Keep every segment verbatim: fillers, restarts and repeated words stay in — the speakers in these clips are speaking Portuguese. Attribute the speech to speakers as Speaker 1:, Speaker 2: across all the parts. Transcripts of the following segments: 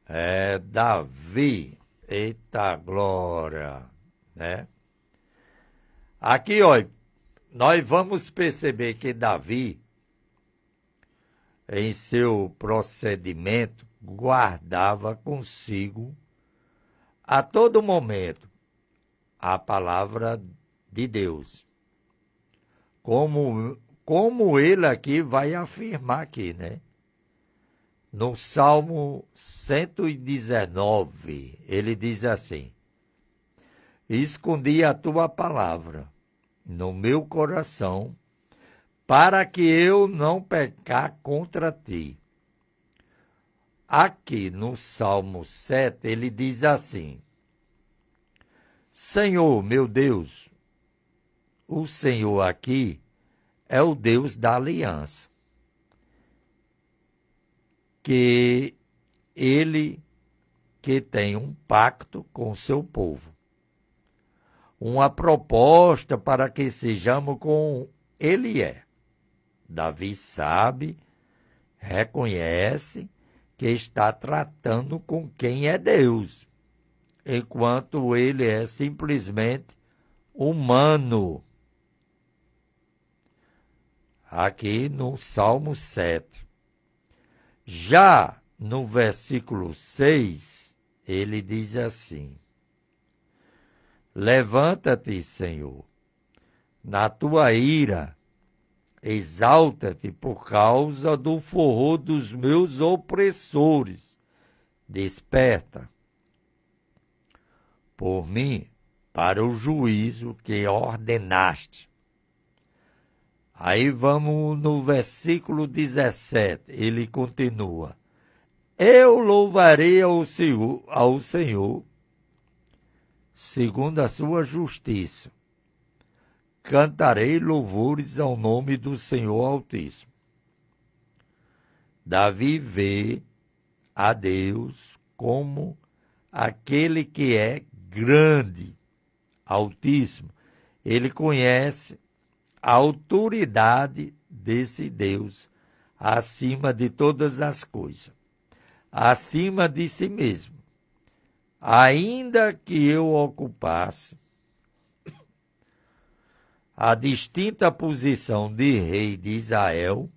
Speaker 1: É Davi. Eita glória, né? Aqui, ó, nós vamos perceber que Davi, em seu procedimento, guardava consigo a todo momento a palavra de Deus. Como, como ele aqui vai afirmar aqui, né? No Salmo cento e dezenove, ele diz assim: escondi a tua palavra no meu coração, para que eu não pecar contra ti. Aqui no Salmo sete, ele diz assim: Senhor, meu Deus, o Senhor aqui é o Deus da aliança, que ele que tem um pacto com o seu povo, uma proposta para que sejamos como ele é. Davi sabe, reconhece que está tratando com quem é Deus, enquanto ele é simplesmente humano. Aqui no Salmo sete. Já no versículo seis, ele diz assim: levanta-te, Senhor, na tua ira, exalta-te por causa do forró dos meus opressores. Desperta por mim para o juízo que ordenaste. Aí vamos no versículo dezessete, ele continua: eu louvarei ao Senhor, ao Senhor segundo a sua justiça. Cantarei louvores ao nome do Senhor Altíssimo. Davi vê a Deus como aquele que é grande, Altíssimo. Ele conhece a autoridade desse Deus acima de todas as coisas, acima de si mesmo. Ainda que eu ocupasse a distinta posição de rei de Israel,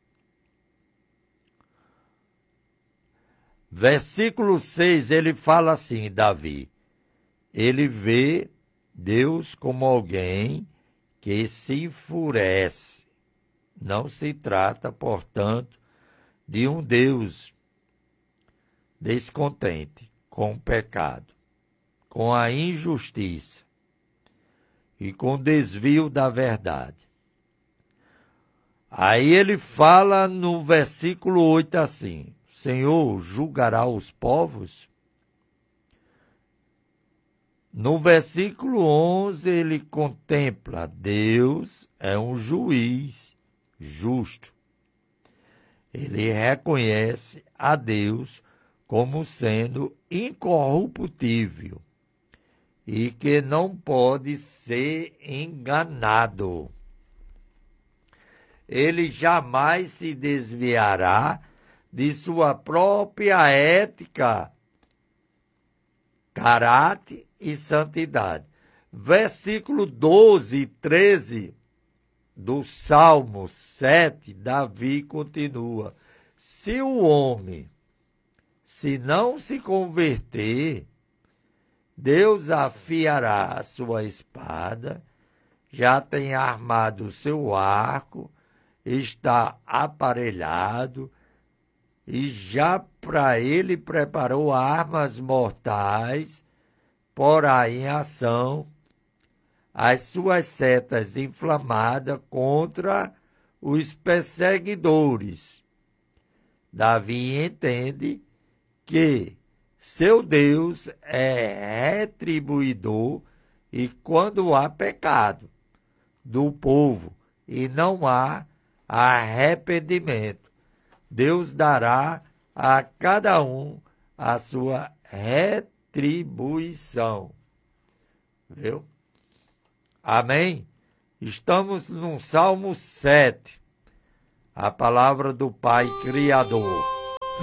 Speaker 1: versículo seis, ele fala assim, Davi, ele vê Deus como alguém que se enfurece. Não se trata, portanto, de um Deus descontente com o pecado, com a injustiça e com o desvio da verdade. Aí ele fala no versículo oito assim: Senhor, julgará os povos? No versículo onze, ele contempla: Deus é um juiz justo. Ele reconhece a Deus como sendo incorruptível e que não pode ser enganado. Ele jamais se desviará de sua própria ética, caráter e santidade. Versículo doze e treze do Salmo sete, Davi continua: se o homem, se não se converter, Deus afiará a sua espada, já tem armado o seu arco, está aparelhado, e já para ele preparou armas mortais, porá em ação as suas setas inflamadas contra os perseguidores. Davi entende que seu Deus é retribuidor e quando há pecado do povo e não há arrependimento, Deus dará a cada um a sua retribuição. Viu? Amém? Estamos no Salmo sete, a palavra do Pai Criador.